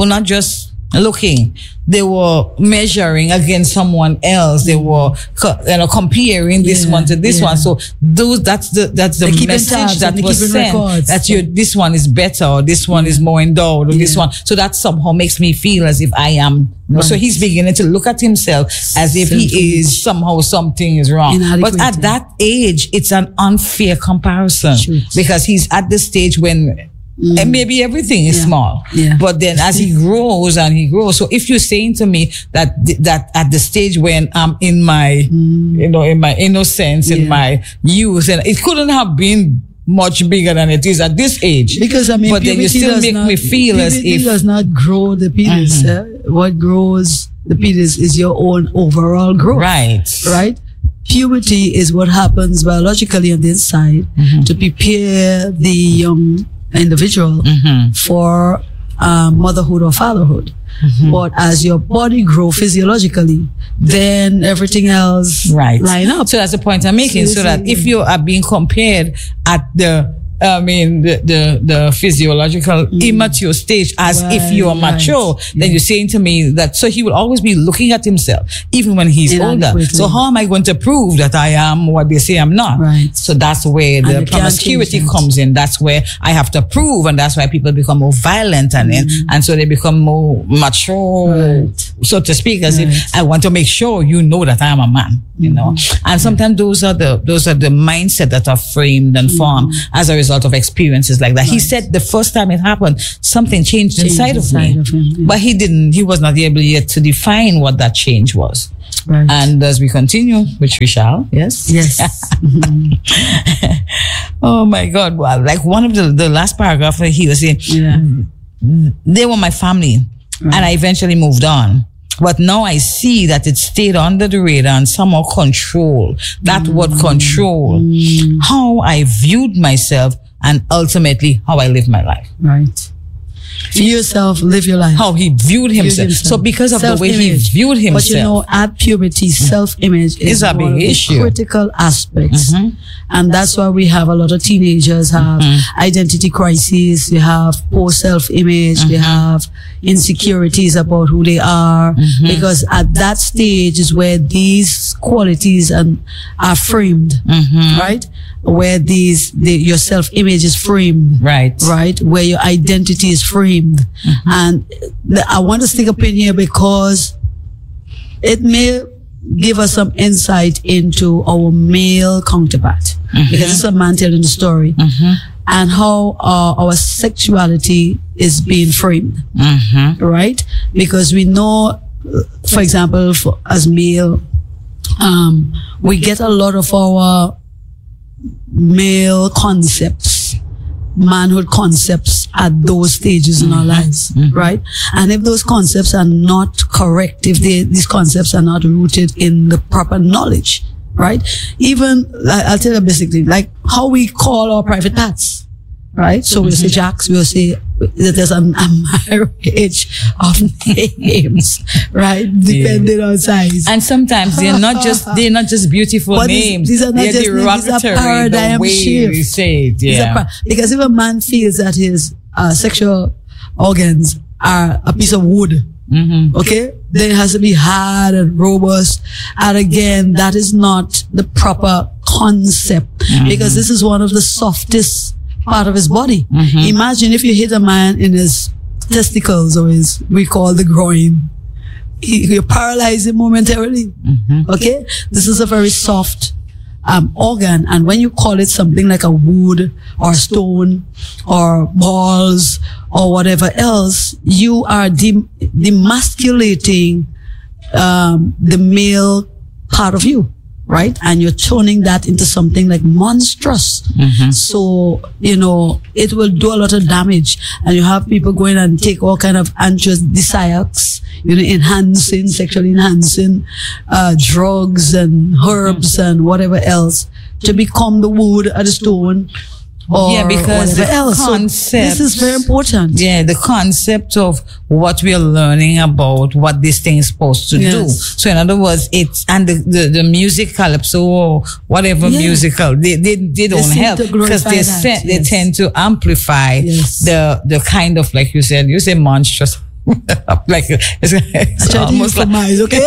were not just looking. They were measuring against someone else. They were, comparing this one to this one. So that's the message that was sent. That this one is better, or this one is more endowed, or this one. So that somehow makes me feel as if I am. Right. So he's beginning to look at himself as if he is somehow something is wrong. But at that age, it's an unfair comparison because he's at the stage when. And maybe everything is small, but then as he grows, so if you're saying to me that at the stage when I'm in my, in my innocence, in my youth, and it couldn't have been much bigger than it is at this age. Because but then you still make me feel as if does not grow the penis. What grows the penis is your own overall growth. Right. Puberty is what happens biologically on the inside to prepare the young individual for motherhood or fatherhood. But as your body grows physiologically, then everything else line up. So that's the point I'm making. So that if you are being compared at the physiological immature stage as if you are mature, then you're saying to me that, so he will always be looking at himself, even when he's older. So how am I going to prove that I am what they say I'm not? So that's where the promiscuity comes in. That's where I have to prove, and that's why people become more violent and so they become more mature, so to speak, as if I want to make sure you know that I am a man, you know. And sometimes those are the mindset that are framed and formed as a result of experiences like that. He said the first time it happened, something changed inside of me. But he was not able yet to define what that change was. And as we continue, which we shall, yes. Oh my God. Well, like one of the last paragraph he was saying, they were my family and I eventually moved on. But now I see that it stayed under the radar and somehow control. That word control. How I viewed myself and ultimately how I live my life. View yourself, live your life. How he viewed himself. So because of the way he viewed himself. But you know, at puberty, self-image is a big issue. Critical aspects. And that's why we have a lot of teenagers have identity crises. They have poor self-image. They have insecurities about who they are. Because at that stage is where these qualities are framed. Right? Where your self-image is framed. Right? Where your identity is framed. And I want to stick up in here because it may give us some insight into our male counterpart. Because it's a man telling the story. And how our sexuality is being framed. Right? Because we know, for example, as male, we get a lot of our male concepts, manhood concepts at those stages in our lives, right? And if those concepts are not correct, if these concepts are not rooted in the proper knowledge, right? Even, I'll tell you basically, like how we call our private parts, right? So we'll say Jacks, we'll say that there's a marriage of names, right? Depending on size. And sometimes they're not just beautiful names. These are not just names, these are paradigm shifts. Say it, because if a man feels that his sexual organs are a piece of wood, okay, then it has to be hard and robust. And again, that is not the proper concept because this is one of the softest part of his body. Imagine if you hit a man in his testicles or we call the groin. You paralyze him momentarily. Okay? This is a very soft organ, and when you call it something like a wood or stone or balls or whatever else, you are demasculating the male part of you. Right? And you're turning that into something like monstrous. So, you know, it will do a lot of damage. And you have people going and take all kind of aphrodisiacs, you know, sexually enhancing, drugs and herbs and whatever else to become the wood or the stone. Or because the concept, this is very important. The concept of what we are learning about what this thing is supposed to do. So in other words, and the music calypso or whatever musical, they don't help because they tend to amplify the kind of, like you said monstrous like it's almost like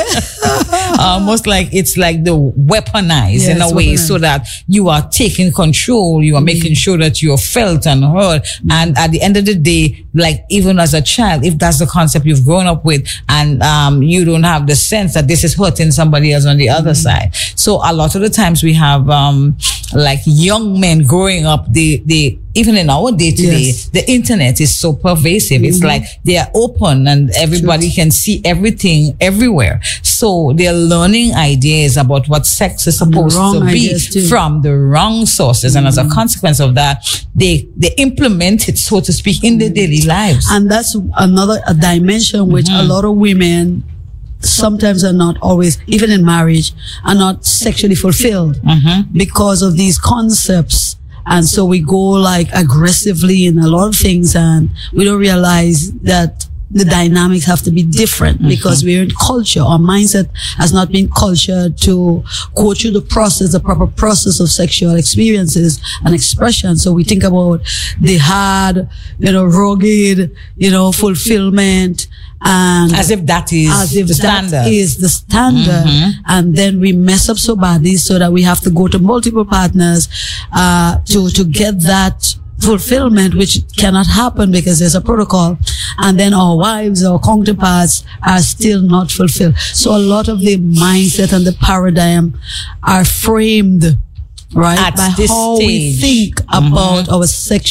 almost like it's like the weaponized in a way, so that you are taking control, you are making sure that you're felt and heard. And at the end of the day, like even as a child, if that's the concept you've grown up with, and you don't have the sense that this is hurting somebody else on the other side. So a lot of the times we have like young men growing up, they even in our day to day, the internet is so pervasive. It's like they are open and everybody can see everything everywhere. So they're learning ideas about what sex is supposed to be from the wrong sources. And as a consequence of that, they implement it, so to speak, in their daily lives. And that's another dimension which a lot of women sometimes are not always, even in marriage, are not sexually fulfilled because of these concepts. And so we go like aggressively in a lot of things, and we don't realize that the dynamics have to be different because we're in culture. Our mindset has not been cultured to go through the proper process of sexual experiences and expression. So we think about the hard, rugged, fulfillment, and as if that is the standard. That is the standard. And then we mess up so badly so that we have to go to multiple partners to get that fulfillment, which cannot happen because there's a protocol. And then our wives, our counterparts are still not fulfilled. So a lot of the mindset and the paradigm are framed right by how we think about our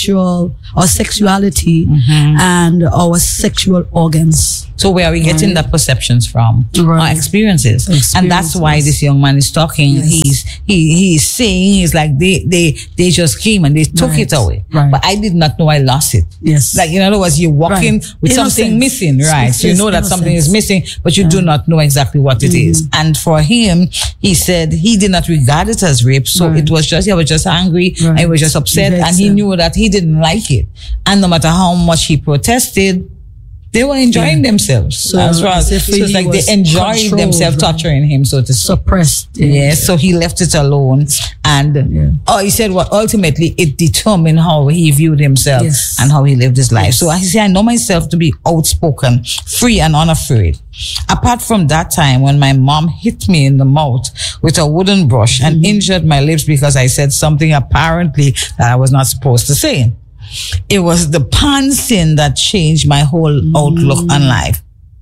sexuality and our sexual organs. So where are we getting that perceptions from? Our experiences. And that's why this young man is talking. He's saying, he's like, they just came and they took it away. But I did not know I lost it. Like, in other words, you're walking with something missing, right? So you know that something is missing, but you do not know exactly what it is. And for him, he said he did not regard it as rape. So it was just, he was just angry and he was just upset, and he knew that he didn't like it. And no matter how much he protested, they were enjoying themselves. So it's like they enjoyed themselves torturing him, so to speak. Suppressed. So he left it alone. And he said ultimately it determined how he viewed himself and how he lived his life. So I say I know myself to be outspoken, free and unafraid. Apart from that time when my mom hit me in the mouth with a wooden brush and injured my lips because I said something apparently that I was not supposed to say. It was the pansing that changed my whole outlook on life.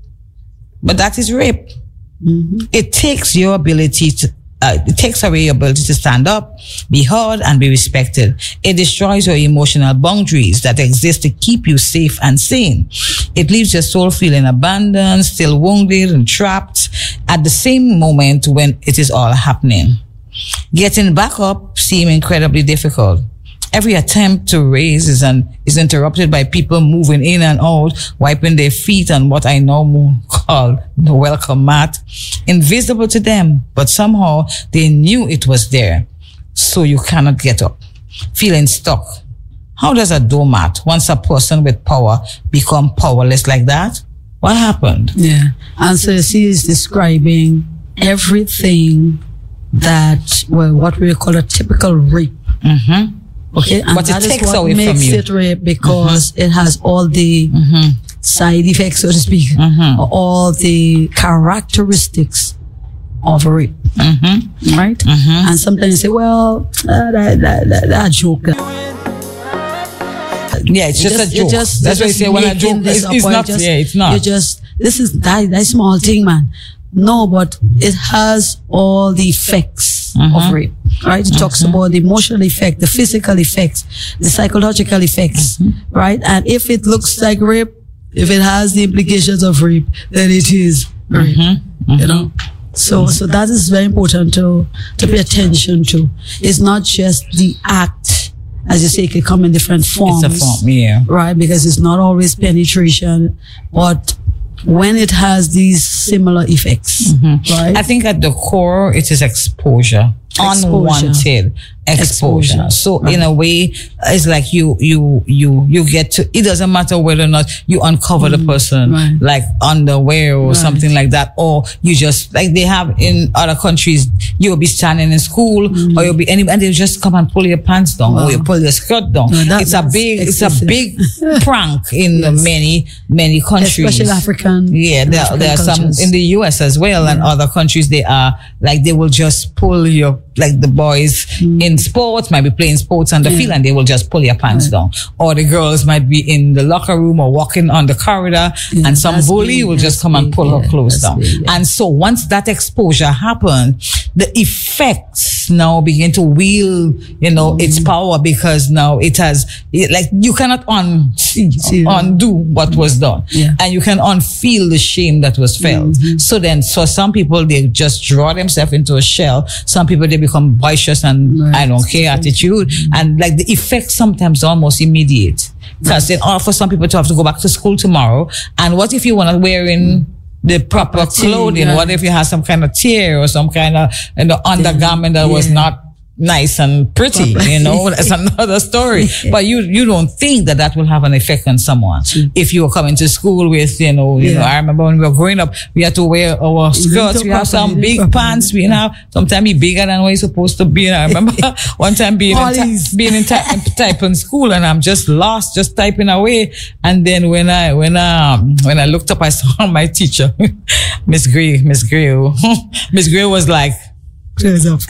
But that is rape. It takes your ability to, it takes away your ability to stand up, be heard, and be respected. It destroys your emotional boundaries that exist to keep you safe and sane. It leaves your soul feeling abandoned, still wounded and trapped at the same moment when it is all happening. Getting back up seems incredibly difficult. Every attempt to raise is interrupted by people moving in and out, wiping their feet on what I now call the welcome mat. Invisible to them, but somehow they knew it was there. So you cannot get up. Feeling stuck. How does a doormat, once a person with power, become powerless like that? What happened? And so she is describing everything that, what we call a typical rape. Okay, and but that it takes is what away makes from you. it rape, because it has all the side effects, so to speak, all the characteristics of rape, right? And sometimes you say, well, that joke. It's just a joke. That's why you say, well, a joke it's not. It's not. You just, this is that small thing, man. No, but it has all the effects of rape, right? It talks about the emotional effect, the physical effects, the psychological effects, right? And if it looks like rape, if it has the implications of rape, then it is rape, you know? So that is very important to pay attention to. It's not just the act, as you say, it can come in different forms. It's a form, right? Because it's not always penetration, but when it has these similar effects, right? I think at the core, it is exposure. Unwanted. exposure. So in a way, it's like you get to, it doesn't matter whether or not you uncover the person like underwear or something like that, or you just, like they have in other countries, you'll be standing in school or you'll be and they'll just come and pull your pants down or you pull your skirt down. It's a big prank in many countries. Especially African. Yeah, there are some in the US as well and other countries. They are like, they will just pull your, like the boys in sports might be playing sports on the field and they will just pull your pants down. Or the girls might be in the locker room or walking on the corridor and some bully will just come and pull her clothes down. And so once that exposure happened, the effects now begin to wield, its power, because now it has, like you cannot undo what was done. And you can unfeel the shame that was felt. So then, for some people, they just draw themselves into a shell. Some people, they become boisterous and I don't care attitude. And like the effects sometimes are almost immediate. Because in order for some people to have to go back to school tomorrow, and what if you were not wearing the proper clothing? What if you had some kind of tear or some kind of undergarment that was not nice and pretty, that's another story. But you don't think that will have an effect on someone. If you were coming to school with, I remember when we were growing up, we had to wear our skirts. We have some big pants. We sometimes be bigger than what you're supposed to be. And I remember one time being in typing school and I'm just lost, just typing away. And then when I looked up, I saw my teacher, Miss Gray. Miss Gray was like, close up.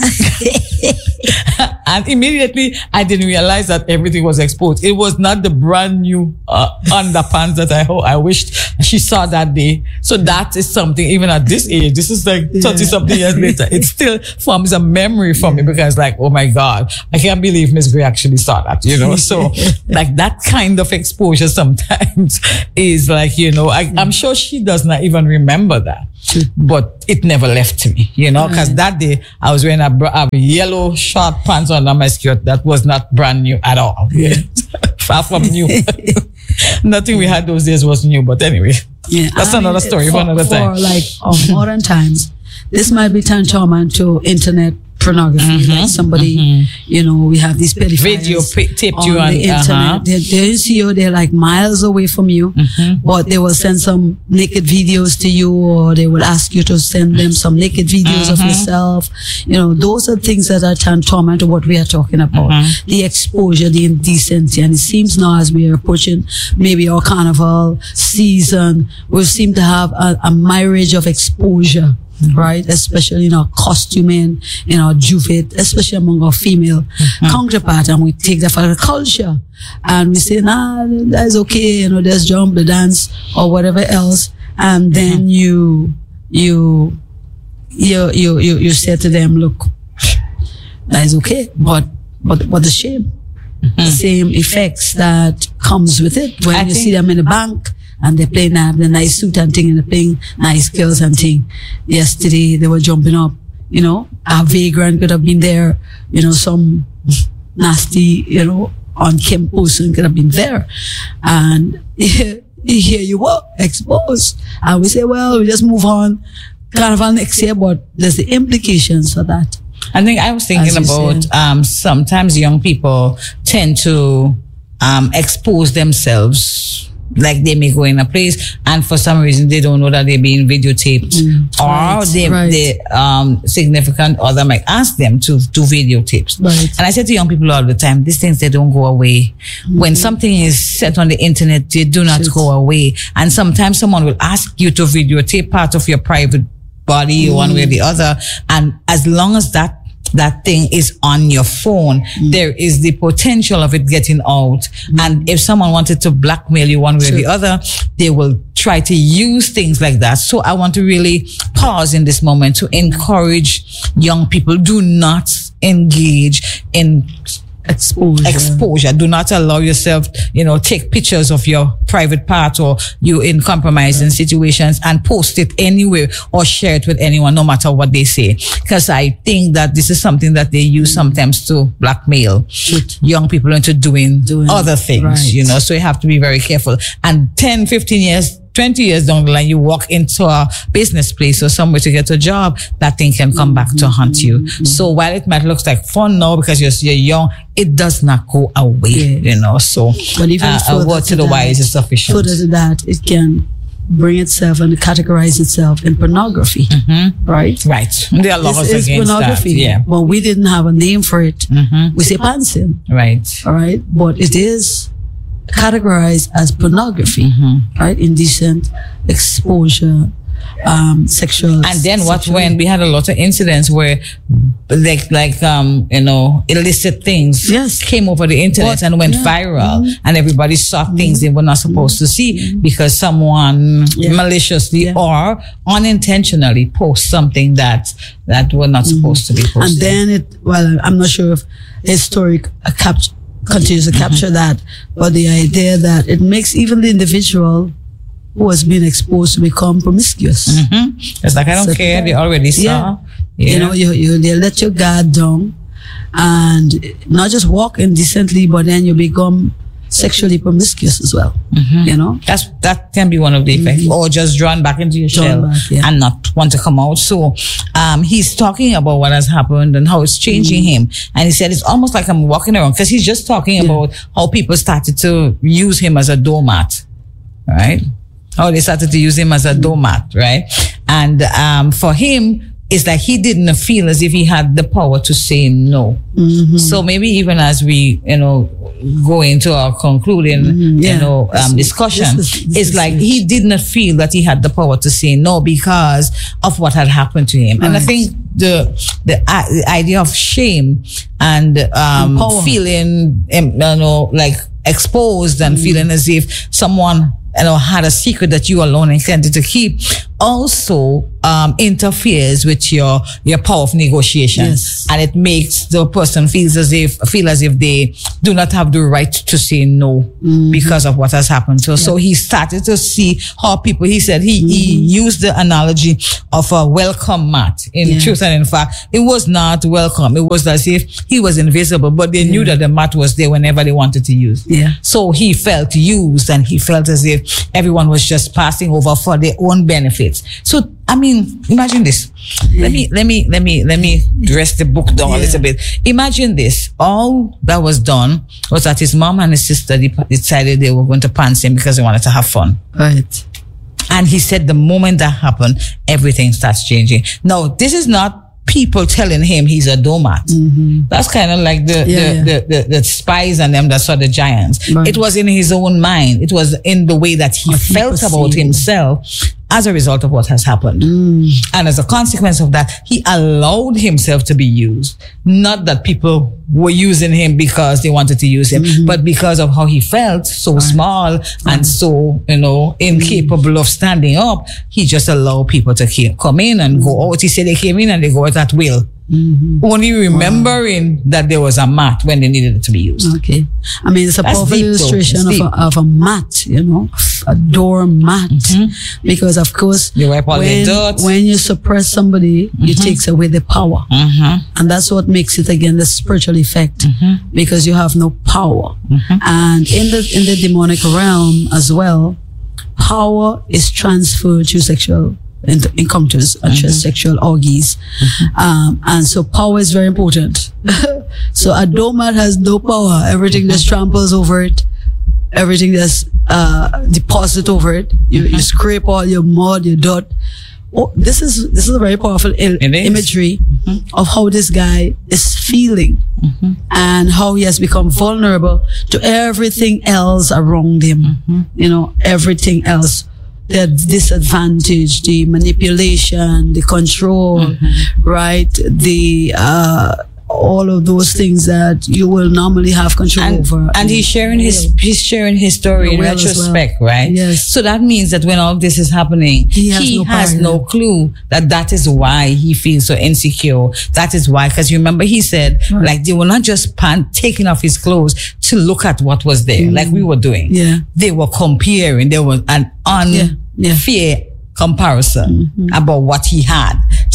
And immediately I didn't realize that everything was exposed. It was not the brand new underpants that I wished she saw that day. So that is something, even at this age, this is like 30 something years later, it still forms a memory for me, because like, oh my God, I can't believe Miss Gray actually saw that, So like that kind of exposure sometimes is like, I'm sure she does not even remember that. But it never left me, because that day I was wearing a yellow short pants under my skirt that was not brand new at all. Far from new. Nothing we had those days was new, but anyway, that's another story for another time. For like modern times, this might be tantamount to internet pornography. Like somebody, we have these pedophiles video taped you on the internet. They see you, they're like miles away from you, but they will send some naked videos to you, or they will ask you to send them some naked videos of yourself. Those are things that are tantamount to what we are talking about. The exposure, the indecency. And it seems now, as we are approaching maybe our carnival season, we seem to have a marriage of exposure. Right, especially in our costuming, in our duvet, especially among our female counterpart, and we take that for the culture, and we say, that's okay, let's jump, the dance, or whatever else, and then you say to them, look, that is okay, but the shame, the same effects that comes with it when you see them in the bank. And they play the nice suit and thing, and they playing nice girls and thing. Yesterday, they were jumping up, a vagrant could have been there, some nasty, unkempt person could have been there. And here you were, exposed. And we say, well, we just move on. Carnival next year, but there's the implications for that. I think I was thinking about, sometimes young people tend to, expose themselves. Like they may go in a place and for some reason they don't know that they're being videotaped, or the significant other might ask them to do videotapes. And I say to young people all the time, these things, they don't go away. When something is set on the internet, they do not go away. And sometimes someone will ask you to videotape part of your private body one way or the other. And as long as that thing is on your phone, there is the potential of it getting out. And if someone wanted to blackmail you one way or the other, they will try to use things like that. So I want to really pause in this moment to encourage young people, do not engage in exposure. Do not allow yourself, take pictures of your private part or you in compromising situations and post it anywhere or share it with anyone, no matter what they say. Because I think that this is something that they use sometimes to blackmail young people into doing other things, So you have to be very careful. And 10, 15 years 20 years down the line, you walk into a business place or somewhere to get a job, that thing can come back to haunt you. So while it might look like fun now because you're young, it does not go away, So but even a word to the wise is sufficient. Further to that, it can bring itself and categorize itself in pornography, right? Right. There are laws against pornography. That. Yeah. Well, we didn't have a name for it. We say pansim. Right. All right. But it is categorized as pornography, right? Indecent exposure, sexual. And then when we had a lot of incidents where illicit things came over the internet and went viral, and everybody saw things they were not supposed to see because someone maliciously or unintentionally post something that were not supposed to be posted. And then I'm not sure if historic continues to capture that, but the idea that it makes even the individual who has been exposed to become promiscuous. It's like, I don't care, they already saw. Yeah. They let your guard down and not just walk indecently, but then you become sexually promiscuous as well. That can be one of the effects, or just drawn back into your shell and not want to come out. So he's talking about what has happened and how it's changing him, and he said it's almost like I'm walking around, because he's just talking about how people started to use him as a doormat, right? How they started to use him as a doormat, right? And for him, it's like he didn't feel as if he had the power to say no. So maybe even as we, go into our concluding, discussion, it's like he did not feel that he had the power to say no because of what had happened to him. Right. And I think the idea of shame and feeling, like exposed and feeling as if someone had a secret that you alone intended to keep also interferes with your power of negotiation, and it makes the person feel as if they do not have the right to say no because of what has happened. So he started to see how people. He said he used the analogy of a welcome mat. In truth and in fact, it was not welcome. It was as if he was invisible, but they knew that the mat was there whenever they wanted to use. So he felt used, and he felt as if everyone was just passing over for their own benefits. So, I mean, imagine this. Let me dress the book down a little bit. Imagine this. All that was done was that his mom and his sister decided they were going to pants him because they wanted to have fun. Right. And he said the moment that happened, everything starts changing. Now, this is not people telling him he's a doormat. That's kind of like the spies and them that saw the giants. Right. It was in his own mind. It was in the way that he felt about himself as a result of what has happened. And as a consequence of that, he allowed himself to be used. Not that people were using him because they wanted to use him, but because of how he felt, so small and so, incapable of standing up, he just allowed people to come in and go out. He said they came in and they go out at will. Only remembering that there was a mat when they needed it to be used. Okay. I mean, it's a powerful illustration of a mat, a door mat. Because of course, when you suppress somebody, it takes away the power. And that's what makes it again the spiritual effect, because you have no power. And in the demonic realm as well, power is transferred through sexual encounters and sexual orgies. And so power is very important. So a doormat has no power. Everything just tramples over it. Everything just deposit over it. You scrape all your mud, your dirt. Oh, this is a very powerful imagery of how this guy is feeling and how he has become vulnerable to everything else around him. Everything else. The disadvantage, the manipulation, the control, right? All of those things that you will normally have control over. And he's sharing his story in retrospect, right? Yes. So that means that when all this is happening, he has no clue that is why he feels so insecure. That is why, because you remember he said, like, they were not just taking off his clothes to look at what was there, like we were doing. Yeah. They were comparing. There was an unfair comparison about what he had.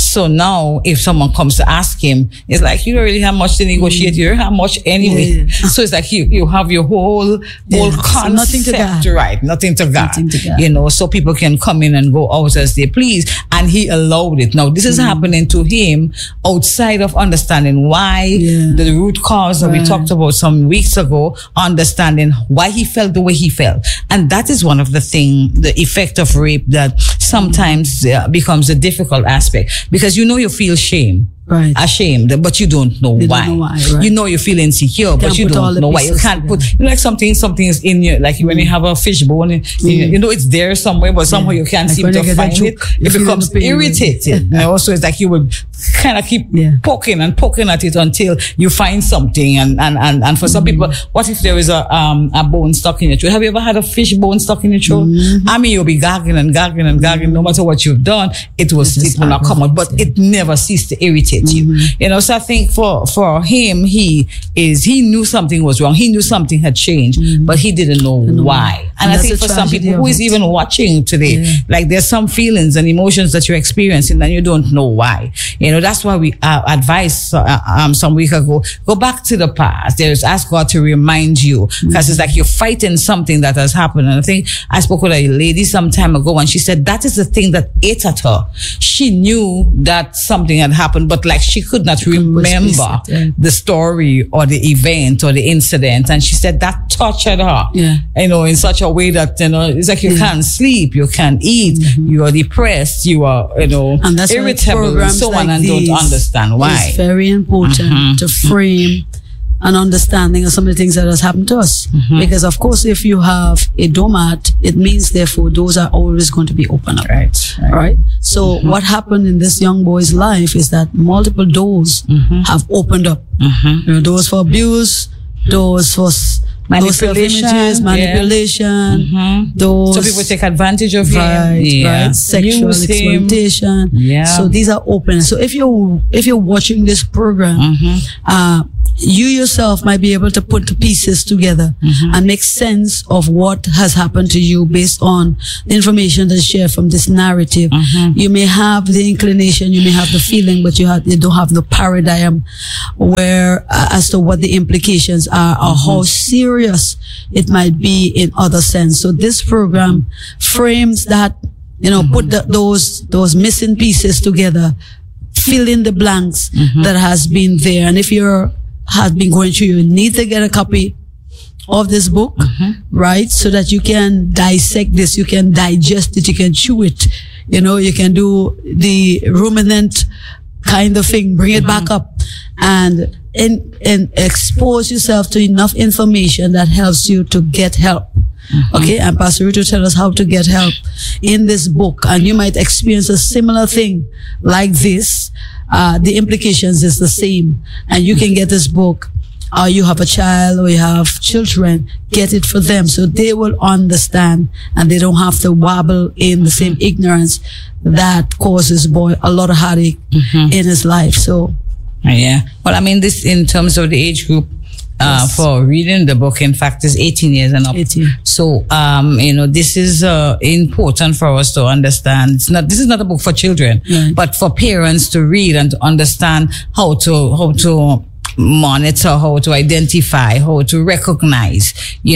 So now if someone comes to ask him, it's like, you don't really have much to negotiate. You don't have much anyway. So it's like you have your whole concept, nothing to God. Right? Nothing to God. You know, so people can come in and go out as they please. And he allowed it. Now this is happening to him outside of understanding why the root cause that we talked about some weeks ago, understanding why he felt the way he felt. And that is one of the effect of rape that sometimes becomes a difficult aspect, because you feel shame. Right. Ashamed, but you don't know why. Right. You feel insecure, but you don't know why. You can't put, like something is in you, like when you have a fishbone, it's there somewhere, but somehow you can't seem to find it. It becomes irritated. So it's like you would kind of keep poking at it until you find something. And for some people, what if there is a bone stuck in your throat? Have you ever had a fish bone stuck in your throat? I mean, you'll be gagging and gagging and gagging. No matter what you've done, it will not come out, but it never ceased to irritate you. So I think for him, he knew something was wrong. He knew something had changed, but he didn't know why. And I think for some people who is even watching today, like there's some feelings and emotions that you're experiencing and you don't know why. That's why we advised some week ago, go back to the past. Ask God to remind you, because it's like you're fighting something that has happened. And I think I spoke with a lady some time ago, and she said that is the thing that ate at her. She knew that something had happened, but like she could not remember the story or the event or the incident. And she said that tortured her, in such a way that, it's like you can't sleep, you can't eat, you are depressed, you are, and that's irritable and so on, and don't understand why. It's very important to frame an understanding of some of the things that has happened to us. Because of course, if you have a doormat, it means therefore doors are always going to be open up. Right? So what happened in this young boy's life is that multiple doors have opened up. Doors for abuse, doors for manipulation, those. So people take advantage of him. Right. Sexual exploitation. So these are open. So if you're watching this program, you yourself might be able to put the pieces together and make sense of what has happened to you based on the information that's shared from this narrative. You may have the inclination, you may have the feeling, but you don't have the paradigm where as to what the implications are or how serious it might be in other sense. So this program frames that, put those missing pieces together, fill in the blanks that has been there. And if has been going through, you need to get a copy of this book, right? So that you can dissect this, you can digest it, you can chew it, you can do the ruminant kind of thing, bring it back up and expose yourself to enough information that helps you to get help. Okay, and Pastor Ruth will tell us how to get help in this book, and you might experience a similar thing like this. The implications is the same, and you can get this book, or you have a child or you have children, get it for them so they will understand and they don't have to wobble in the same ignorance that causes boy a lot of heartache in his life. So well, I mean, this in terms of the age group for reading the book, in fact, is 18 years and up. 18. So, this is important for us to understand. This is not a book for children, but for parents to read and to understand how to monitor, how to identify, how to recognize,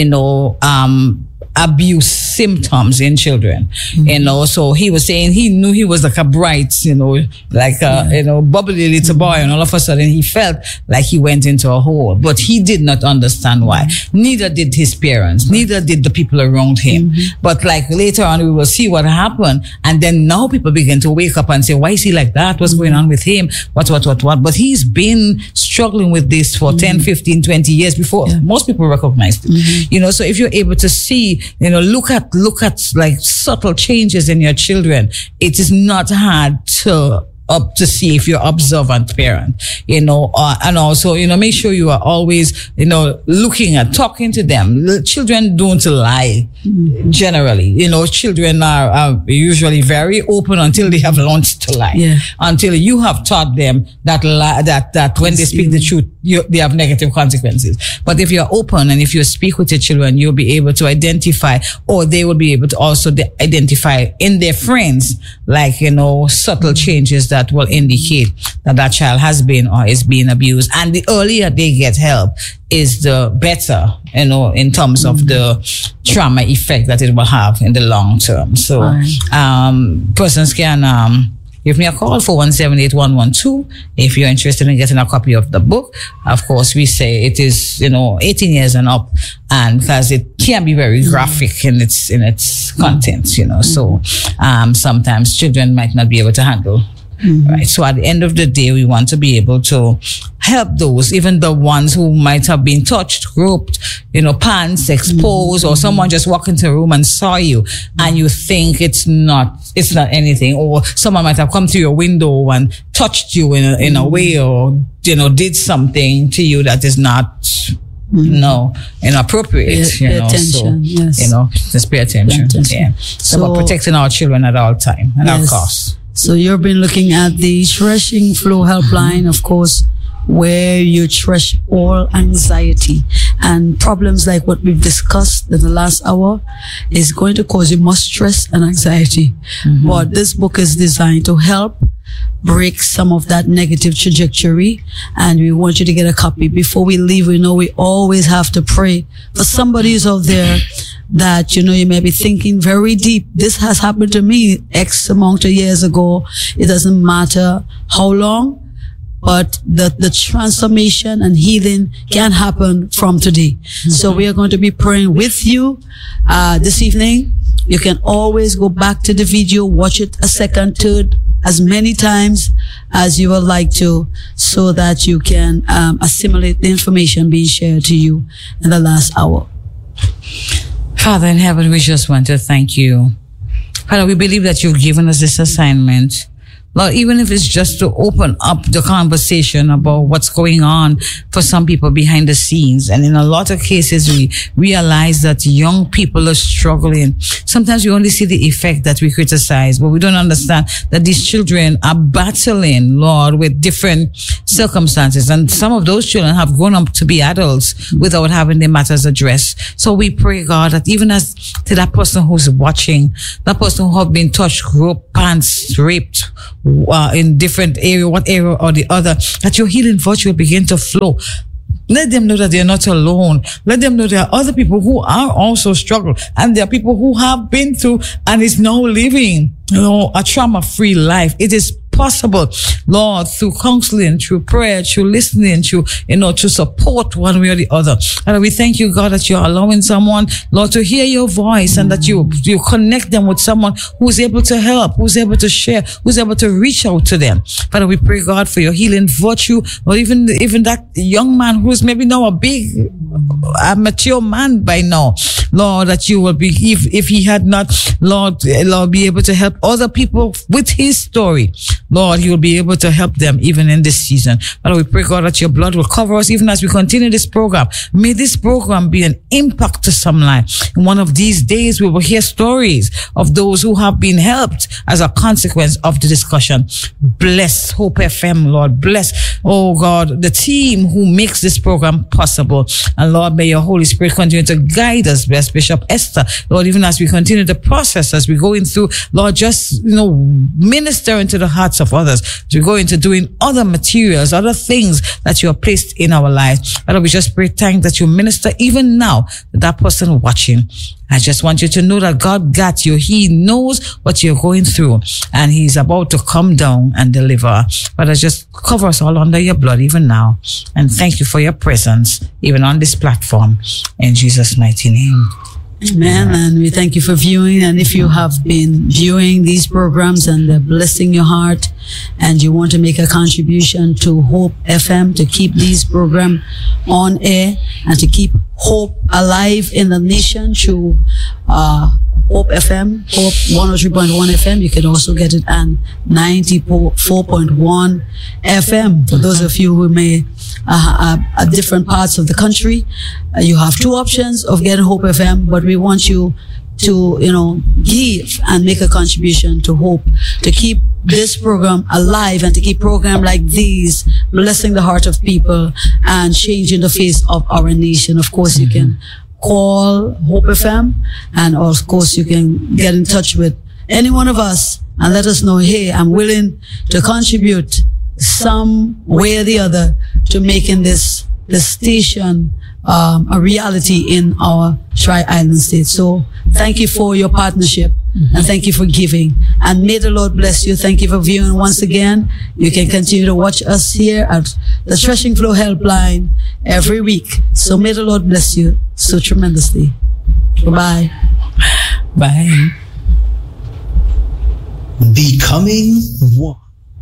abuse symptoms in children. So he was saying he knew he was like a bright, bubbly little boy, and all of a sudden he felt like he went into a hole, but he did not understand why. Neither did his parents, neither did the people around him. But like later on we will see what happened, and then now people begin to wake up and say, why is he like that? What's going on with him? What? But he's been struggling with this for 10, 15, 20 years before most people recognized it. So if you're able to see, look at like subtle changes in your children, it is not hard to see if you're observant parent, and also, make sure you are always, looking at, talking to them. Children don't lie, generally. Children are usually very open until they have learned to lie. Until you have taught them that when they speak the truth, they have negative consequences. But if you're open and if you speak with your children, you'll be able to identify, or they will be able to also identify in their friends, like, subtle changes that will indicate that child has been or is being abused. And the earlier they get help is the better, in terms of the trauma effect that it will have in the long term. So, persons can, give me a call, 417-8112, if you're interested in getting a copy of the book. Of course, we say it is, 18 years and up, and because it can be very graphic in its contents, so, sometimes children might not be able to handle. Right. So at the end of the day, we want to be able to help those, even the ones who might have been touched, groped, pants exposed, or someone just walked into a room and saw you and you think it's not anything, or someone might have come to your window and touched you in a way, or, did something to you that is not inappropriate, attention, yes. Just pay attention. Yeah. So we're protecting our children at all time and our costs. So you've been looking at the Threshing Flow Helpline, of course, where you thresh all anxiety and problems like what we've discussed in the last hour is going to cause you more stress and anxiety. But this book is designed to help break some of that negative trajectory, and we want you to get a copy. Before we leave, we know we always have to pray for somebody who's out there that, you may be thinking very deep. This has happened to me X amount of years ago. It doesn't matter how long, but the transformation and healing can happen from today. So we are going to be praying with you this evening. You can always go back to the video, watch it a second, third, as many times as you would like to, so that you can assimilate the information being shared to you in the last hour. Father in heaven, we just want to thank you. Father, we believe that you've given us this assignment. Lord, even if it's just to open up the conversation about what's going on for some people behind the scenes. And in a lot of cases, we realize that young people are struggling. Sometimes we only see the effect that we criticize, but we don't understand that these children are battling, Lord, with different circumstances. And some of those children have grown up to be adults without having their matters addressed. So we pray, God, that even as to that person who's watching, that person who have been touched, groped, pants, raped, in different area, one area or the other, that your healing virtue will begin to flow. Let them know that they're not alone. Let them know there are other people who are also struggling, and there are people who have been through and is now living, a trauma-free life. It is possible, Lord, through counseling, through prayer, through listening, through, to support one way or the other. And we thank you, God, that you're allowing someone, Lord, to hear your voice, and that you connect them with someone who's able to help, who's able to share, who's able to reach out to them. Father, we pray, God, for your healing virtue, or even that young man who's maybe now a mature man by now, Lord, that you will be, if he had not, Lord, be able to help other people with his story. Lord, you will be able to help them even in this season. Father, we pray, God, that your blood will cover us even as we continue this program. May this program be an impact to some life. In one of these days, we will hear stories of those who have been helped as a consequence of the discussion. Bless Hope FM, Lord. Bless, oh God, the team who makes this program possible. And Lord, may your Holy Spirit continue to guide us. Bless Bishop Esther, Lord, even as we continue the process, as we're going through, Lord, just, minister into the hearts of others, as we go into doing other materials, other things that you have placed in our lives. Father, we just pray, thank that you minister even now to that person watching. I just want you to know that God got you. He knows what you're going through, and he's about to come down and deliver. But just cover us all under your blood even now. And thank you for your presence, even on this platform. In Jesus' mighty name. Amen. And we thank you for viewing. And if you have been viewing these programs and they're blessing your heart, and you want to make a contribution to Hope FM to keep these programs on air and to keep hope alive in the nation through Hope FM, Hope 103.1 FM. You can also get it on 94.1 FM. For those of you who may at different parts of the country, you have two options of getting Hope FM, but we want you to, give and make a contribution to Hope, to keep this program alive and to keep programs like these blessing the heart of people and changing the face of our nation. Of course, you can call Hope FM, and of course you can get in touch with any one of us and let us know, hey, I'm willing to contribute some way or the other to making this station a reality in our Tri-Island state. So thank you for your partnership, and thank you for giving, and may the Lord bless you. Thank you for viewing once again. You can continue to watch us here at the Threshing Floor Helpline every week. So may the Lord bless you so tremendously. Bye. Bye. Becoming one.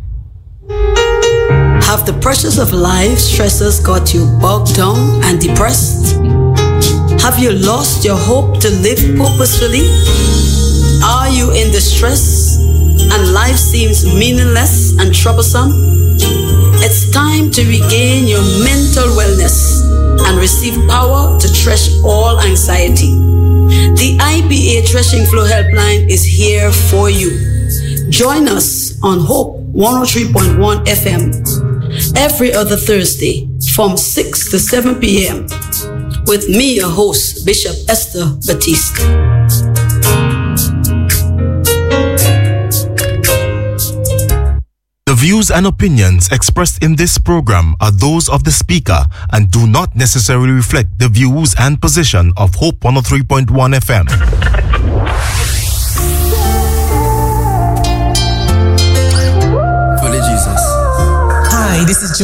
Have the pressures of life stresses got you bogged down and depressed? Have you lost your hope to live purposefully? Are you in distress and life seems meaningless and troublesome? It's time to regain your mental wellness and receive power to thresh all anxiety. The IBA Threshing Floor Helpline is here for you. Join us on Hope 103.1 FM every other Thursday from 6 to 7 p.m. with me, your host, Bishop Esther Batiste. The views and opinions expressed in this program are those of the speaker and do not necessarily reflect the views and position of Hope 103.1 FM. This is